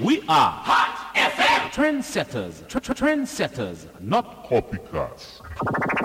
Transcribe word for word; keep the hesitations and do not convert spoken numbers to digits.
We are Hot F M. Trendsetters. Tr- tr- Trendsetters, not copycats.